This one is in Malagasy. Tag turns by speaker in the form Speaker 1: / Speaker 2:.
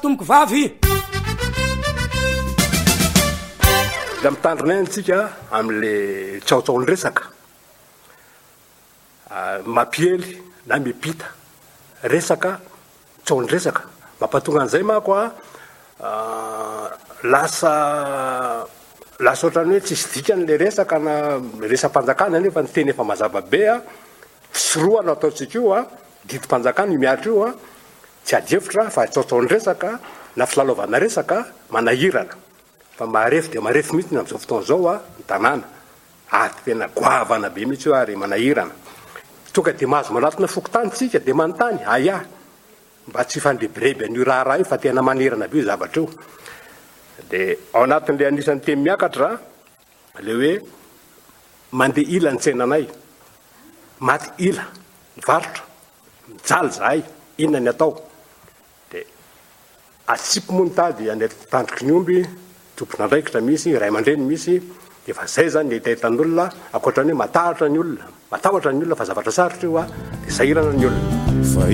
Speaker 1: tomoko vavy
Speaker 2: la mitandrina antsika amin'le tsaotsaony resaka mapiely na mipita resaka tsaony resaka mampatonga an'izay mako lasa ohatrany hoe tsisy dikany le resaka na resam-panjakana nefa ny teny efa mazava be tsy roa no ataontsika io didim-panjakana miatra io tsy adefitra fa tsaotsaony resaka na filalaovana resaka manahirana fa marefy dia marefy mihitsy amin'izao fotoana zao ny tanàna ary tena goavana be mihitsy io ary manahirana tonga dia mahazo manatona fokotany tsika dia manontany aya mba tsy fandrebireby an'io raha io fa tena manirana be io zavatra io dia ao anatin'le anisan'ny teny miakatra le hoe mandeha ila ny tsenanay maty ila mivarotra mijaly zahay inona ny atao dia atsipy moa ny tady any tandroky ny omby tompona andraikitra misy ray aman-dreny misy dia fa zay zany ahitahitan'olona ankoatrany hoe matahotra ny olona fa zavatra sarotra io dia sahirana ny olona